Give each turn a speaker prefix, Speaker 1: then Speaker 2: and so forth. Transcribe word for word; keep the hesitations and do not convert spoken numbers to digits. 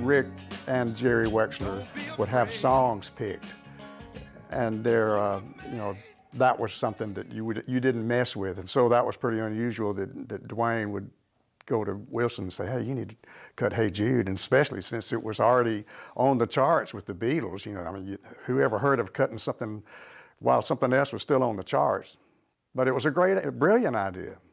Speaker 1: Rick and Jerry Wexler would have songs picked, and they're, uh, you know, that was something that you would you didn't mess with, and so that was pretty unusual that that Dwayne would go to Wilson and say, "Hey, you need to cut Hey Jude," and especially since it was already on the charts with the Beatles. You know, I mean, you, who ever heard of cutting something while something else was still on the charts? But it was a great, a brilliant idea.